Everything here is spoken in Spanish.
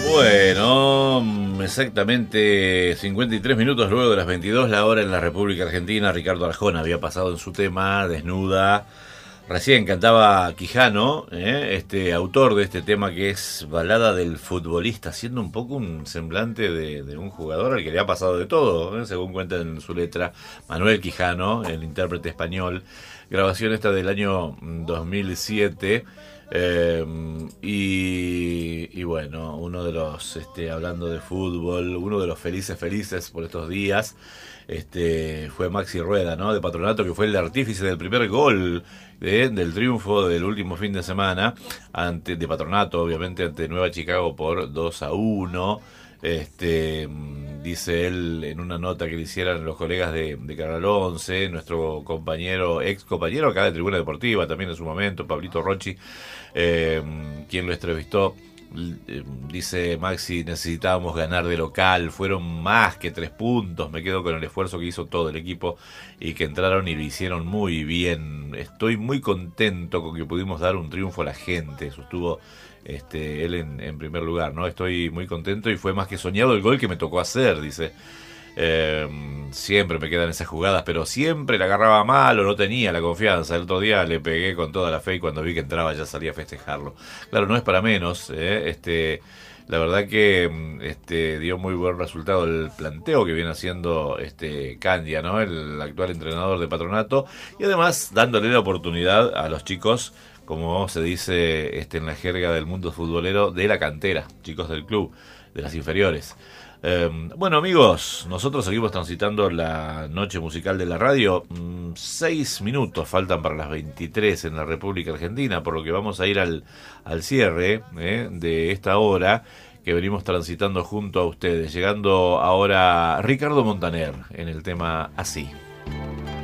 Bueno, exactamente 53 minutos luego de las 22, la hora en la República Argentina. Ricardo Arjona había pasado en su tema Desnuda. Recién cantaba Quijano, autor de este tema que es Balada del Futbolista, siendo un poco un semblante de un jugador al que le ha pasado de todo, según cuenta en su letra Manuel Quijano, el intérprete español. Grabación esta del año 2007. Y bueno, uno de los, hablando de fútbol, uno de los felices por estos días, fue Maxi Rueda, ¿no? De Patronato, que fue el artífice del primer gol del triunfo del último fin de semana, de Patronato, obviamente, ante Nueva Chicago por 2-1. Dice él en una nota que le hicieran los colegas de Canal 11, nuestro ex compañero acá de Tribuna Deportiva, también en su momento, Pablito Rocchi, quien lo entrevistó. Dice Maxi, necesitábamos ganar de local, fueron más que 3 puntos, me quedo con el esfuerzo que hizo todo el equipo y que entraron y lo hicieron muy bien. Estoy muy contento con que pudimos dar un triunfo a la gente, sostuvo él en primer lugar, ¿no? Estoy muy contento y fue más que soñado el gol que me tocó hacer, dice. Siempre me quedan esas jugadas, pero siempre la agarraba mal o no tenía la confianza. El otro día le pegué con toda la fe y cuando vi que entraba ya salía a festejarlo. Claro, no es para menos, la verdad que dio muy buen resultado el planteo que viene haciendo Candia, ¿no? El actual entrenador de Patronato, y además dándole la oportunidad a los chicos, como se dice en la jerga del mundo futbolero, de la cantera, chicos del club, de las inferiores. Bueno, amigos, nosotros seguimos transitando la noche musical de la radio. 6 minutos faltan para las 23 en la República Argentina, por lo que vamos a ir al cierre de esta hora que venimos transitando junto a ustedes. Llegando ahora Ricardo Montaner en el tema Así.